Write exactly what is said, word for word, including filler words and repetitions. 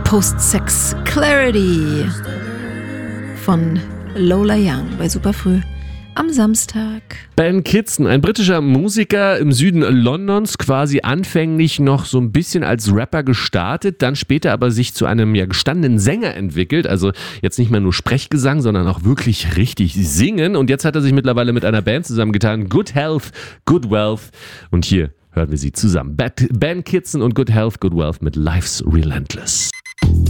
Post-Sex Clarity von Lola Young bei Superfrüh am Samstag. Ben Kitson, ein britischer Musiker im Süden Londons, quasi anfänglich noch so ein bisschen als Rapper gestartet, dann später aber sich zu einem ja gestandenen Sänger entwickelt, also jetzt nicht mehr nur Sprechgesang, sondern auch wirklich richtig singen, und jetzt hat er sich mittlerweile mit einer Band zusammengetan, Good Health, Good Wealth, und hier hören wir sie zusammen. Ben Kitson und Good Health, Good Wealth mit Life's Relentless.